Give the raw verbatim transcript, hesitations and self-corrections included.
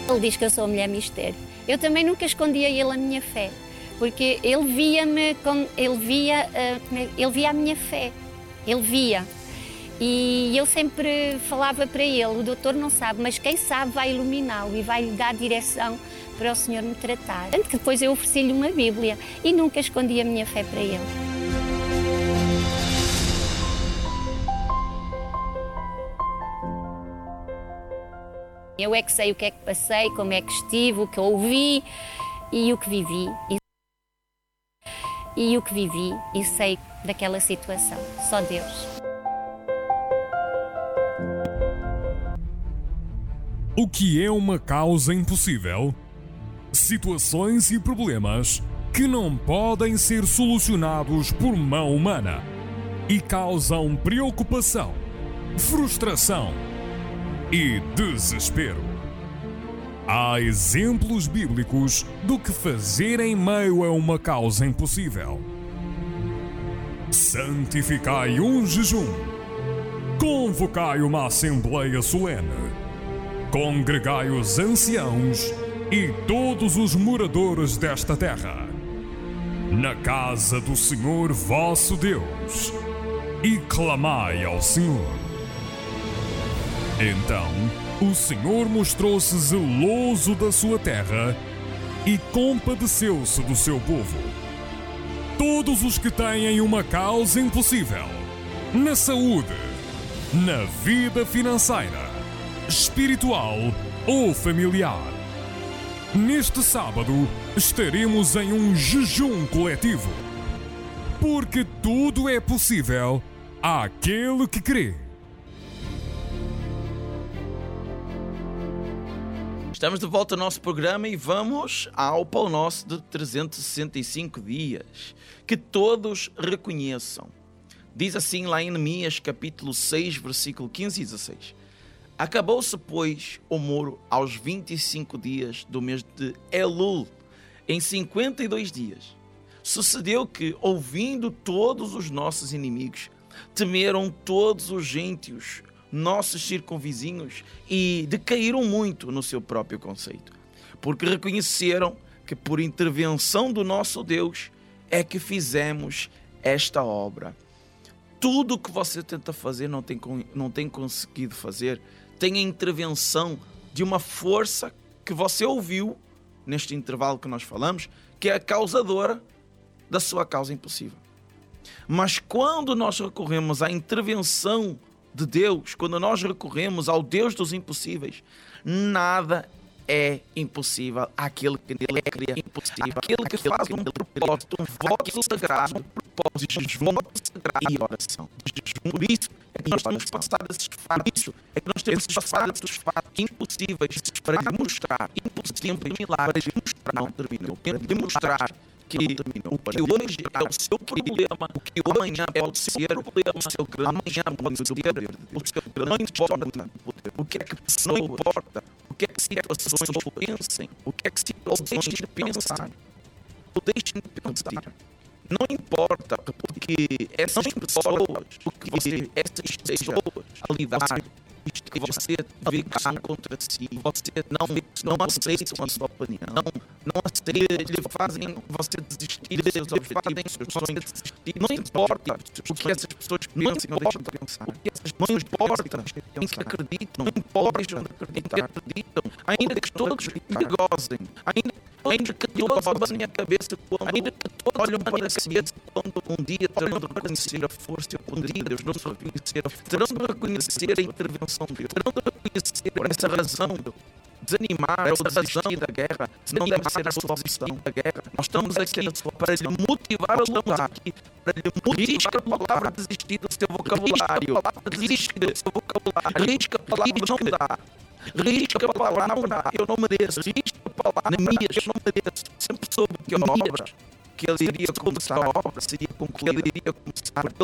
Ele diz que eu sou a mulher mistério. Eu também nunca escondi a ele a minha fé, porque ele via-me, ele via, ele via a minha fé, ele via. E eu sempre falava para ele, o doutor não sabe, mas quem sabe vai iluminá-lo e vai lhe dar direção para o Senhor me tratar. Tanto que depois eu ofereci-lhe uma Bíblia e nunca escondi a minha fé para ele. Eu é que sei o que é que passei, como é que estive, o que ouvi e o que vivi. E o que vivi e sei daquela situação. Só Deus. O que é uma causa impossível? Situações e problemas que não podem ser solucionados por mão humana e causam preocupação, frustração e desespero. Há exemplos bíblicos do que fazer em meio a uma causa impossível. Santificai um jejum. Convocai uma assembleia solene. Congregai os anciãos e todos os moradores desta terra, na casa do Senhor vosso Deus, e clamai ao Senhor. Então o Senhor mostrou-se zeloso da sua terra e compadeceu-se do seu povo. Todos os que têm uma causa impossível, na saúde, na vida financeira, espiritual ou familiar. Neste sábado estaremos em um jejum coletivo, porque tudo é possível àquele que crê. Estamos de volta ao nosso programa e vamos ao Pão Nosso de trezentos e sessenta e cinco dias, que todos reconheçam. Diz assim lá em Neemias capítulo seis, versículo quinze e dezesseis. Acabou-se, pois, o muro aos vinte e cinco dias do mês de Elul, em cinquenta e dois dias. Sucedeu que, ouvindo todos os nossos inimigos, temeram todos os gentios, nossos circunvizinhos, e decaíram muito no seu próprio conceito, porque reconheceram que por intervenção do nosso Deus é que fizemos esta obra. Tudo o que você tenta fazer não tem, não tem conseguido fazer, tem a intervenção de uma força que você ouviu neste intervalo que nós falamos, que é a causadora da sua causa impossível. Mas quando nós recorremos à intervenção de Deus, quando nós recorremos ao Deus dos impossíveis, nada é impossível àquele que nele é impossível, aquele que faz um propósito, um voto sagrado, um propósito de jejum e oração. Por isso é que nós temos passado esses fatos, é que nós temos passado esses fatos impossíveis para demonstrar, impossível e milagre, para demonstrar, não terminou, para demonstrar que o que hoje é o seu problema, o que amanhã pode ser o problema, o seu grande amanhã pode ser o seu grande, não importa o que é que não importa, o que é que situações pensem, o que é que situações deixem de pensar, ou deixem de pensar. Não importa, porque essas pessoas, porque você, essas pessoas a lidar, isto que você vê que são contra si, você não, não aceitam a sua opinião, não, não aceitam, lhe fazem você desistir dos seus objetivos, seus sonhos, desistir. Não importa o que essas pessoas pensam ou deixam de pensar, não importa em que acreditam, não importa em que acreditam, ainda que todos me gozem, ainda, ainda que todos batem a cabeça, ainda que todos olham para a cabeça, quando um dia terão de reconhecer a força e o poder de Deus, não só reconhecer, terão de reconhecer a intervenção de Deus, terão de reconhecer essa razão de desanimar, essa razão da guerra, não deve ser a sua opção da guerra. Nós estamos aqui para lhe motivar a lutar, para lhe motivar a palavra desistir do seu vocabulário, desistir do seu vocabulário, risca a palavra não dá. Risca a palavra, eu não mereço, risca a palavra, Neemias, eu não mereço. Sempre soube que a obra que ele iria começar a obra, seria concluída, ele iria começar,